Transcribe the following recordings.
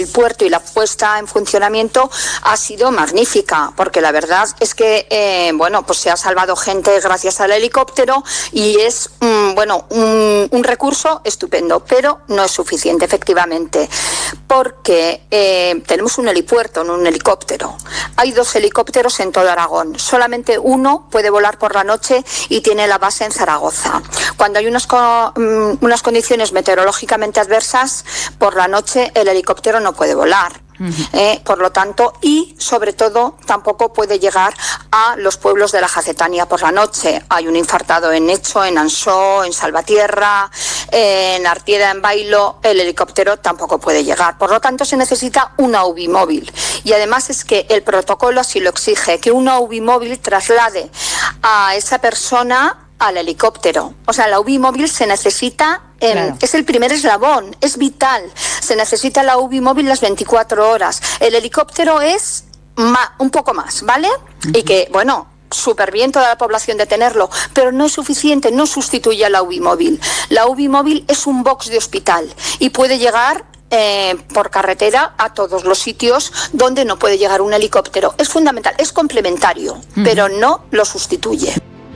el puerto y la puesta en funcionamiento ha sido magnífica, porque la verdad es que pues se ha salvado gente gracias al helicóptero y es un recurso estupendo, pero no es suficiente efectivamente, porque tenemos un helipuerto, no un helicóptero. Hay 2 helicópteros en todo Aragón, solamente uno puede volar por la noche y tiene la base en Zaragoza. Cuando hay unas condiciones meteorológicamente adversas, por la noche el helicóptero no puede volar. Por lo tanto, y sobre todo tampoco puede llegar a los pueblos de la Jacetania por la noche. Hay un infartado en Echo, en Ansó, en Salvatierra, en Artieda, en Bailo. El helicóptero tampoco puede llegar. Por lo tanto, se necesita una UBI móvil. Y además es que el protocolo así lo exige, que una UBI móvil traslade a esa persona al helicóptero. O sea, la UBI móvil se necesita, claro. Es el primer eslabón, es vital. Se necesita la UBI móvil las 24 horas. El helicóptero es un poco más, ¿vale? Uh-huh. Y que, súper bien toda la población de tenerlo, pero no es suficiente, no sustituye a la UBI móvil. La UBI móvil es un box de hospital y puede llegar por carretera a todos los sitios donde no puede llegar un helicóptero. Es fundamental, es complementario, uh-huh. pero no lo sustituye.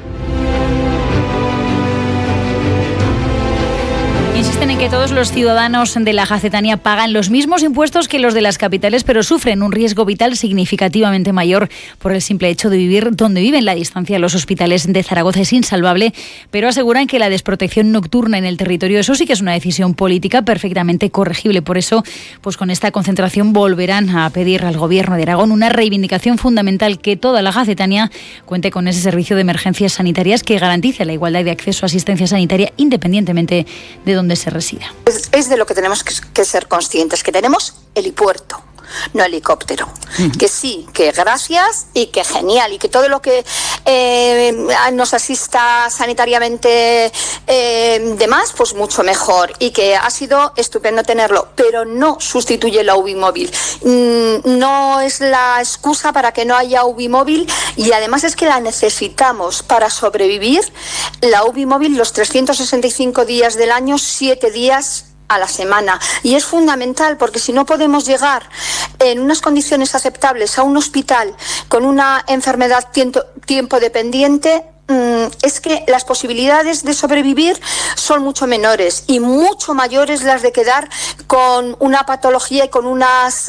Insisten en que todos los ciudadanos de la Jacetania pagan los mismos impuestos que los de las capitales, pero sufren un riesgo vital significativamente mayor por el simple hecho de vivir donde viven. La distancia a los hospitales de Zaragoza es insalvable, pero aseguran que la desprotección nocturna en el territorio, eso sí que es una decisión política perfectamente corregible. Por eso, pues con esta concentración volverán a pedir al Gobierno de Aragón una reivindicación fundamental, que toda la Jacetania cuente con ese servicio de emergencias sanitarias que garantice la igualdad de acceso a asistencia sanitaria independientemente de donde se resida. Es de lo que tenemos que ser conscientes, que tenemos helipuerto, no helicóptero. Que sí, que gracias y que genial, y que todo lo que nos asista sanitariamente demás, pues mucho mejor, y que ha sido estupendo tenerlo, pero no sustituye la UBI móvil. No es la excusa para que no haya UBI móvil, y además es que la necesitamos para sobrevivir. La UBI móvil los 365 días del año, 7 días a la semana, y es fundamental, porque si no podemos llegar en unas condiciones aceptables a un hospital con una enfermedad tiempo dependiente, es que las posibilidades de sobrevivir son mucho menores y mucho mayores las de quedar con una patología y con unas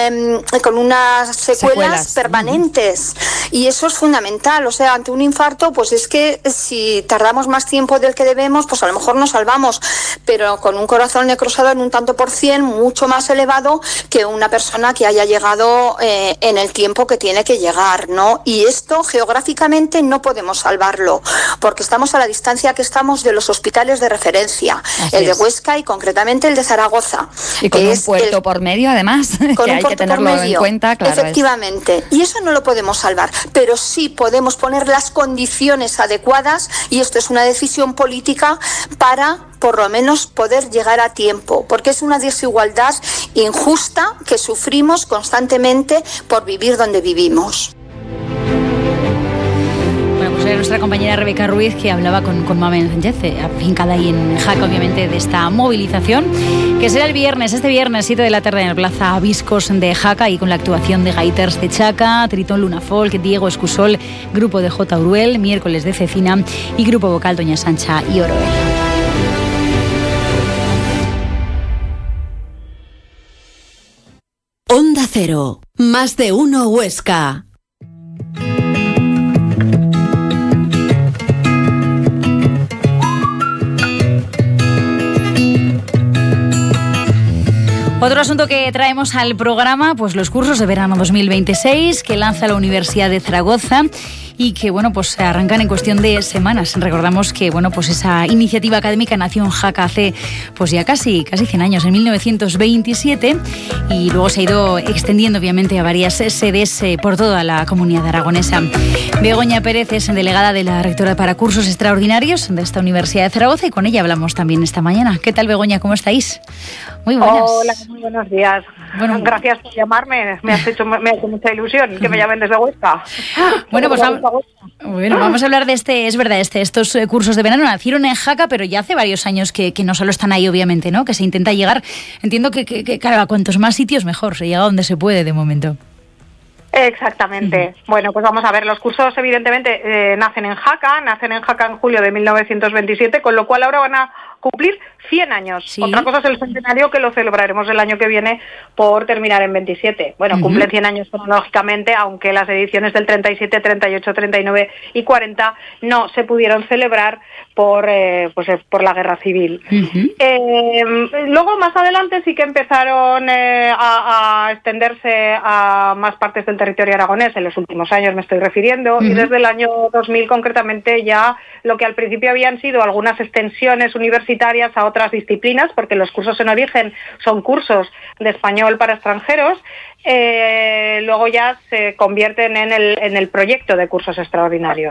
secuelas permanentes. Y eso es fundamental. O sea, ante un infarto, pues es que si tardamos más tiempo del que debemos, pues a lo mejor nos salvamos, pero con un corazón necrosado en un tanto por cien mucho más elevado que una persona que haya llegado en el tiempo que tiene que llegar, ¿no? Y esto geográficamente no podemos salvarlo, porque estamos a la distancia que estamos de los hospitales de referencia, el de Huesca y concretamente el de Zaragoza. Y con un puerto por medio, además, que hay que tenerlo en cuenta. Claro, efectivamente, y eso no lo podemos salvar, pero sí podemos poner las condiciones adecuadas, y esto es una decisión política para por lo menos poder llegar a tiempo, porque es una desigualdad injusta que sufrimos constantemente por vivir donde vivimos. Nuestra compañera Rebeca Ruiz, que hablaba con Mamen Sánchez, afincada ahí en Jaca, obviamente, de esta movilización, que será este viernes 7 de la tarde en la Plaza Viscos de Jaca, y con la actuación de Gaiters de Chaca, Tritón Luna Folk, Diego Escusol, Grupo de J. Uruel, Miércoles de Cecina y Grupo Vocal Doña Sancha y Oroel. Onda Cero, más de uno Huesca. Otro asunto que traemos al programa, pues los cursos de verano 2026 que lanza la Universidad de Zaragoza y que, pues se arrancan en cuestión de semanas. Recordamos que, pues esa iniciativa académica nació en Jaca hace, pues ya casi 100 años, en 1927, y luego se ha ido extendiendo, obviamente, a varias sedes por toda la comunidad aragonesa. Begoña Pérez es delegada de la rectora para cursos extraordinarios de esta Universidad de Zaragoza, y con ella hablamos también esta mañana. ¿Qué tal, Begoña? ¿Cómo estáis? Muy buenas. Hola, muy buenos días. Bueno, gracias por llamarme. Me ha hecho mucha ilusión que me llamen desde Huesca. Bueno, pues Bueno, vamos a hablar de es verdad, estos cursos de verano nacieron en Jaca, pero ya hace varios años que no solo están ahí, obviamente, ¿no? Que se intenta llegar, entiendo que claro, a cuantos más sitios mejor, se llega donde se puede de momento. Exactamente. Bueno, pues vamos a ver, los cursos evidentemente nacen en Jaca en julio de 1927, con lo cual ahora van a cumplir 100 años. Sí. Otra cosa es el centenario, que lo celebraremos el año que viene por terminar en 27. Bueno, cumplen 100 años cronológicamente, aunque las ediciones del 37, 38, 39 y 40 no se pudieron celebrar por la guerra civil. Luego, más adelante, sí que empezaron a extenderse a más partes del territorio aragonés, en los últimos años me estoy refiriendo, y desde el año 2000 concretamente ya lo que al principio habían sido algunas extensiones universitarias a otras disciplinas, porque los cursos en origen son cursos de español para extranjeros, luego ya se convierten en el proyecto de cursos extraordinarios.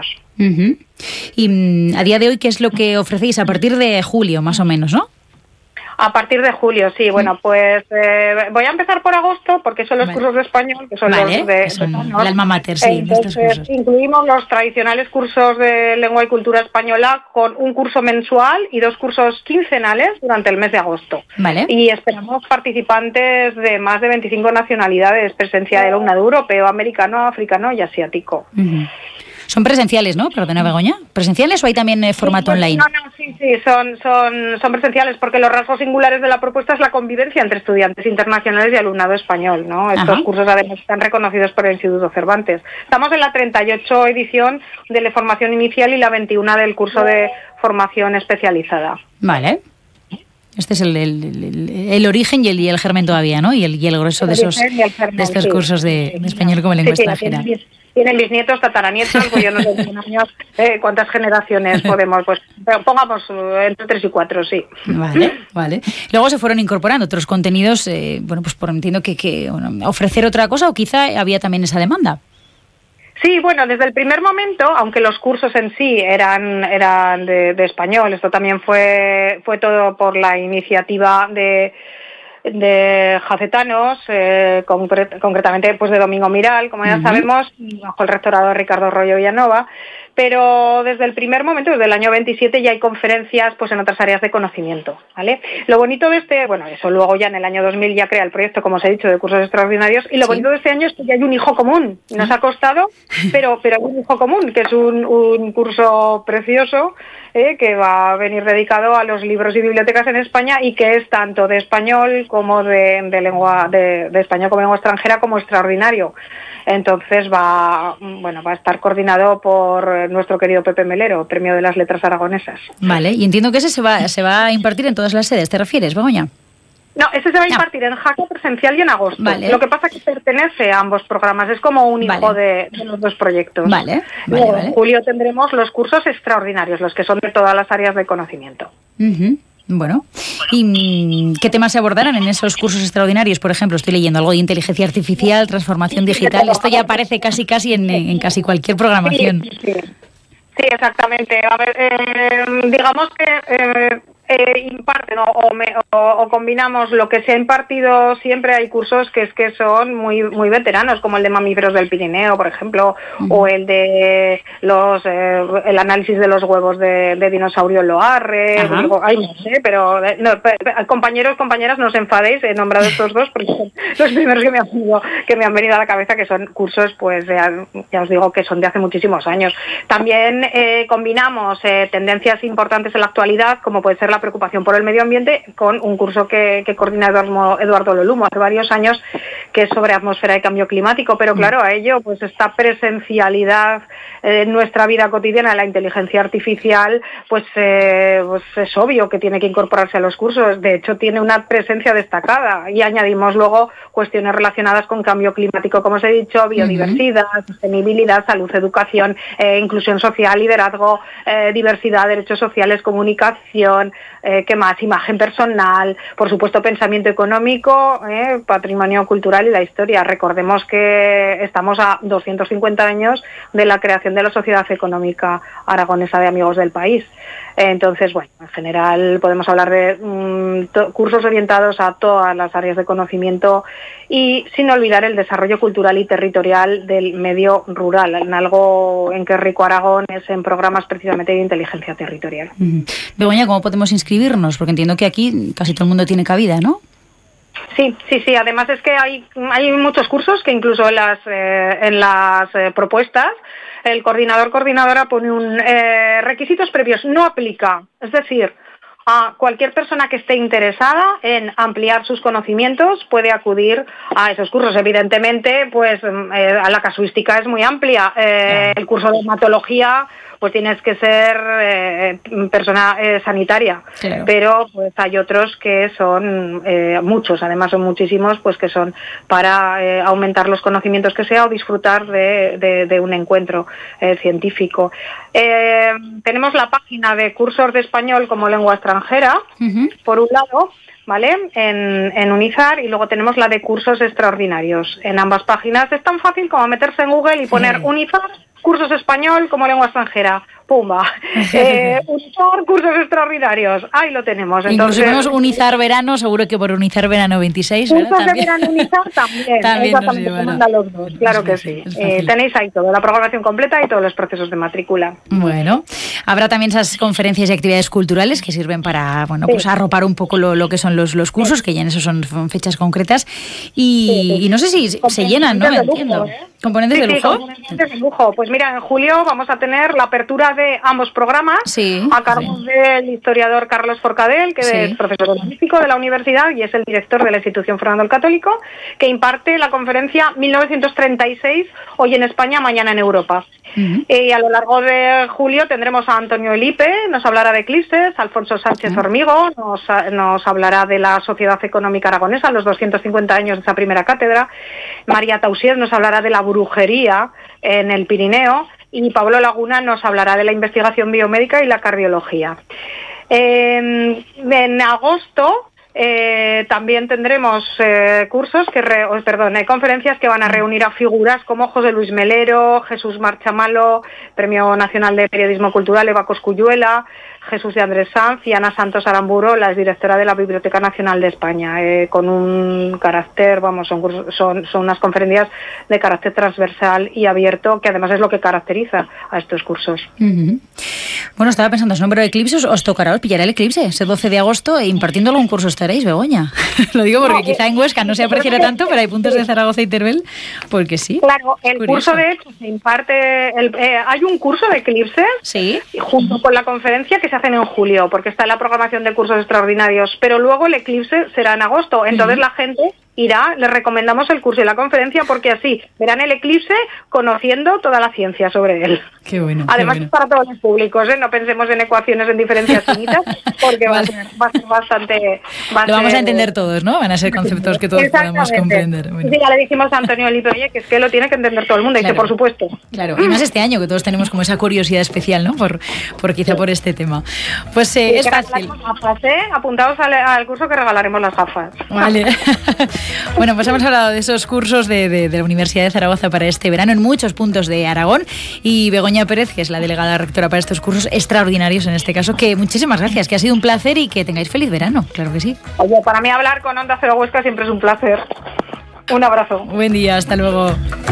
Y a día de hoy, ¿qué es lo que ofrecéis? A partir de julio, más o menos, ¿no? A partir de julio, sí. Bueno, pues voy a empezar por agosto, porque son los cursos de español, que son los de el alma mater, sí. Entonces, de estos cursos. Incluimos los tradicionales cursos de lengua y cultura española, con un curso mensual y 2 cursos quincenales durante el mes de agosto. Vale. Y esperamos participantes de más de 25 nacionalidades, presencia de alumnado europeo, americano, africano y asiático. Son presenciales, ¿no? Perdona, Begoña. ¿Presenciales o hay también formato online? Sí, son presenciales, porque los rasgos singulares de la propuesta es la convivencia entre estudiantes internacionales y alumnado español, ¿no? Estos cursos además están reconocidos por el Instituto Cervantes. Estamos en la 38 edición de la formación inicial y la 21 del curso de formación especializada. Vale. Este es el origen y el germen todavía, ¿no? Y el grueso de estos cursos de español como lengua extranjera. Tienen bisnietos, tataranietos, pues yo no sé en años, cuántas generaciones podemos, pues pongamos entre 3 y 4, sí. Vale. Luego se fueron incorporando otros contenidos, pues entiendo que ofrecer otra cosa, o quizá había también esa demanda. Sí, bueno, desde el primer momento, aunque los cursos en sí eran de español, esto también fue todo por la iniciativa de jacetanos, concretamente pues de Domingo Miral, como ya sabemos, bajo el rectorado de Ricardo Rollo Villanova, pero desde el primer momento, desde el año 27, ya hay conferencias pues en otras áreas de conocimiento, ¿vale? Lo bonito de eso luego ya en el año 2000 ya crea el proyecto, como os he dicho, de cursos extraordinarios, y lo bonito de este año es que ya hay un hijo común. Nos ha costado, pero hay un hijo común, que es un curso precioso, que va a venir dedicado a los libros y bibliotecas en España, y que es tanto de español como de español como lengua extranjera, como extraordinario. Entonces va a estar coordinado por nuestro querido Pepe Melero, Premio de las Letras Aragonesas. Vale, y entiendo que ese se va a impartir en todas las sedes, ¿te refieres, Begoña? No, ese se va a impartir en Jaca presencial y en agosto. Vale. Lo que pasa es que pertenece a ambos programas, es como un hijo de los dos proyectos. Vale. En julio tendremos los cursos extraordinarios, los que son de todas las áreas de conocimiento. Bueno, ¿y qué temas se abordarán en esos cursos extraordinarios? Por ejemplo, estoy leyendo algo de inteligencia artificial, transformación digital. Esto ya aparece casi en casi cualquier programación. Sí, exactamente. A ver, digamos que imparten o combinamos lo que se ha impartido siempre. Hay cursos que son muy muy veteranos, como el de mamíferos del Pirineo, por ejemplo, o el de el análisis de los huevos de dinosaurio Loarre. No sé, pero compañeras, no os enfadéis, he nombrado estos dos porque son los primeros que me han venido a la cabeza, que son cursos, pues ya os digo, que son de hace muchísimos años. También combinamos tendencias importantes en la actualidad, como puede ser la preocupación por el medio ambiente, con un curso que coordina Eduardo Lolumo hace varios años, que es sobre atmósfera y cambio climático. Pero claro, a ello pues esta presencialidad en nuestra vida cotidiana, la inteligencia artificial, pues es obvio que tiene que incorporarse a los cursos. De hecho, tiene una presencia destacada, y añadimos luego cuestiones relacionadas con cambio climático, como os he dicho, biodiversidad, sostenibilidad, salud, educación, inclusión social, liderazgo, diversidad, derechos sociales, comunicación, ¿qué más? Imagen personal, por supuesto pensamiento económico, patrimonio cultural y la historia. Recordemos que estamos a 250 años de la creación de la Sociedad Económica Aragonesa de Amigos del País. Entonces, bueno, en general podemos hablar de cursos orientados a todas las áreas de conocimiento y sin olvidar el desarrollo cultural y territorial del medio rural, en algo en que es rico Aragón es en programas precisamente de inteligencia territorial. Begoña, ¿cómo podemos inscribirnos? Porque entiendo que aquí casi todo el mundo tiene cabida, ¿no? Sí. Además es que hay muchos cursos que incluso en las propuestas el coordinadora pone requisitos previos, no aplica. Es decir, a cualquier persona que esté interesada en ampliar sus conocimientos puede acudir a esos cursos. Evidentemente, pues a la casuística es muy amplia. El curso de hematología, pues tienes que ser persona sanitaria. Claro. Pero pues hay otros que son muchos, además son muchísimos, pues que son para aumentar los conocimientos que sea o disfrutar de un encuentro científico. Tenemos la página de cursos de español como lengua extranjera, por un lado, ¿vale? En Unizar, y luego tenemos la de cursos extraordinarios. En ambas páginas es tan fácil como meterse en Google y poner Unizar, cursos español como lengua extranjera. ¡Pumba! Unizar, cursos extraordinarios. Ahí lo tenemos. Entonces, incluso tenemos Unizar Verano, seguro que por Unizar Verano 26, ¿verdad? Cursos de verano Unizar también. Exactamente, nos mandan los dos. Claro que sí. Tenéis ahí toda la programación completa y todos los procesos de matrícula. Bueno, habrá también esas conferencias y actividades culturales que sirven para, pues arropar un poco lo que son los cursos, que ya en eso son fechas concretas. Y no sé si se llenan, ¿no? Entiendo. ¿Componentes de lujo? Componentes de lujo. Pues mira, en julio vamos a tener la apertura de ambos programas a cargo del historiador Carlos Forcadell, que es profesor honorífico de la universidad y es el director de la institución Fernando el Católico, que imparte la conferencia 1936, hoy en España, mañana en Europa. Y a lo largo de julio tendremos a Antonio Elipe, nos hablará de eclipses, Alfonso Sánchez Hormigo nos hablará de la Sociedad Económica Aragonesa, los 250 años de esa primera cátedra, María Tausier nos hablará de la brujería en el Pirineo, y Pablo Laguna nos hablará de la investigación biomédica y la cardiología. En agosto también tendremos conferencias que van a reunir a figuras como José Luis Melero, Jesús Marchamalo, Premio Nacional de Periodismo Cultural Eva Cosculluela, Jesús de Andrés Sanz y Ana Santos Aramburo, la exdirectora de la Biblioteca Nacional de España, con un carácter, son unas conferencias de carácter transversal y abierto, que además es lo que caracteriza a estos cursos. Bueno, estaba pensando, es nombre de eclipses, os pillará el eclipse ese 12 de agosto e impartiendo algún curso estaréis, Begoña. Lo digo porque quizá en Huesca no se apreciará tanto, pero hay puntos de Zaragoza y Teruel, porque sí. Claro, el curso de hecho se imparte, hay un curso de eclipses junto con la conferencia que se hacen en julio, porque está en la programación de cursos extraordinarios, pero luego el eclipse será en agosto, entonces la gente irá, les recomendamos el curso y la conferencia porque así verán el eclipse conociendo toda la ciencia sobre él. Qué bueno. Además es para todos los públicos, no pensemos en ecuaciones en diferencias finitas porque va a ser bastante... Lo vamos a entender todos, ¿no? Van a ser conceptos que todos podamos comprender. Bueno. Sí, ya le dijimos a Antonio Elipe, oye, que es que lo tiene que entender todo el mundo, y dice, por supuesto. Claro, y más este año que todos tenemos como esa curiosidad especial, ¿no? Por este tema. Pues es fácil. Gafas, apuntaos al curso que regalaremos las gafas. Vale. Bueno, pues hemos hablado de esos cursos de la Universidad de Zaragoza para este verano en muchos puntos de Aragón, y Begoña Pérez, que es la delegada rectora para estos cursos extraordinarios en este caso, que muchísimas gracias, que ha sido un placer y que tengáis feliz verano, claro que sí. Oye, para mí hablar con Onda Cero Huesca siempre es un placer. Un abrazo. Buen día, hasta luego.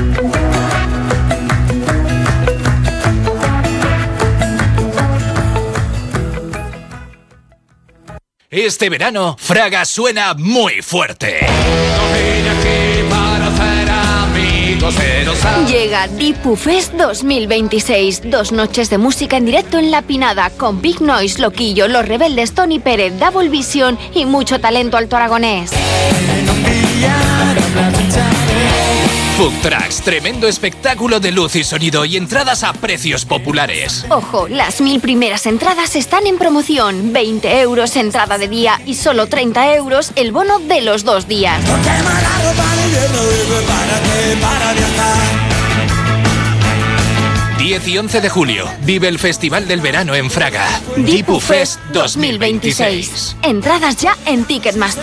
Este verano, Fraga suena muy fuerte. Llega Dipu Fest 2026. 2 noches de música en directo en La Pinada con Big Noise, Loquillo, Los Rebeldes, Tony Pérez, Double Vision y mucho talento alto aragonés. Food Trucks, tremendo espectáculo de luz y sonido y entradas a precios populares. Ojo, las 1000 primeras entradas están en promoción. 20 euros entrada de día y solo 30 euros el bono de los 2 días. 10 y 11 de julio, vive el Festival del Verano en Fraga. Dipu Fest 2026. Entradas ya en Ticketmaster.